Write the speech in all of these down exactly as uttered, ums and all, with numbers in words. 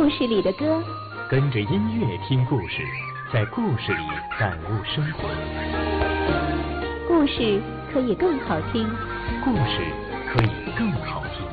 故事里的歌， 跟着音乐听故事，在故事里感悟生活。 故事可以更好听， 故事可以更好听。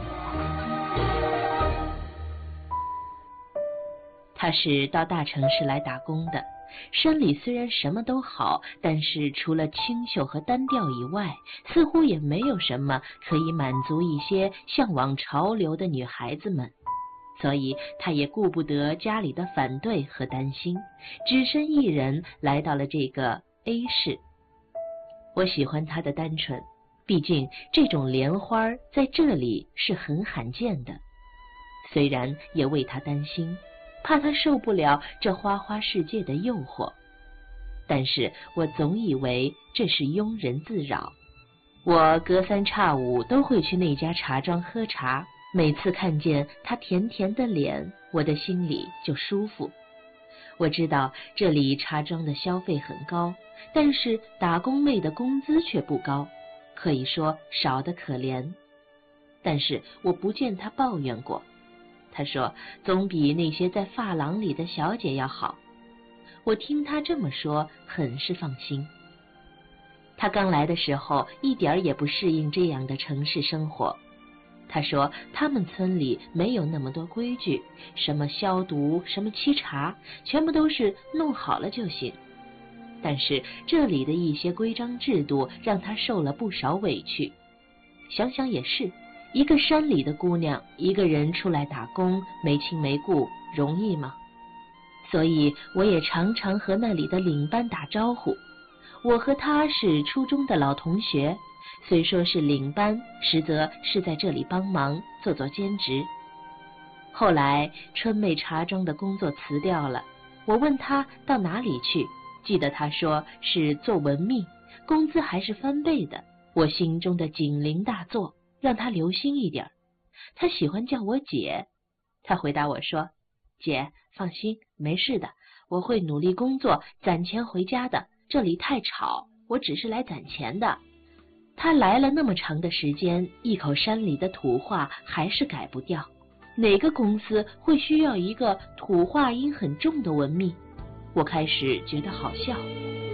他是到大城市来打工的，山里虽然什么都好，但是除了清秀和单调以外，似乎也没有什么可以满足一些向往潮流的女孩子们。所以他也顾不得家里的反对和担心，只身一人来到了这个 A 市。我喜欢他的单纯，毕竟这种莲花在这里是很罕见的。虽然也为他担心，怕他受不了这花花世界的诱惑，但是我总以为这是庸人自扰。我隔三差五都会去那家茶庄喝茶，每次看见他甜甜的脸，我的心里就舒服。我知道这里茶庄的消费很高，但是打工妹的工资却不高，可以说少得可怜。但是我不见他抱怨过，他说总比那些在发廊里的小姐要好。我听他这么说，很是放心。他刚来的时候一点也不适应这样的城市生活。他说他们村里没有那么多规矩，什么消毒什么沏茶全部都是弄好了就行。但是这里的一些规章制度让他受了不少委屈。想想也是，一个山里的姑娘一个人出来打工，没亲没故，容易吗？所以我也常常和那里的领班打招呼。我和他是初中的老同学，虽说是领班，实则是在这里帮忙做做兼职。后来春妹茶庄的工作辞掉了，我问他到哪里去，记得他说是做文秘，工资还是翻倍的。我心中的警铃大作，让他留心一点。他喜欢叫我姐，他回答我说，姐放心，没事的，我会努力工作攒钱回家的，这里太吵，我只是来攒钱的。他来了那么长的时间，一口山里的土话还是改不掉。哪个公司会需要一个土话音很重的文秘？我开始觉得好笑。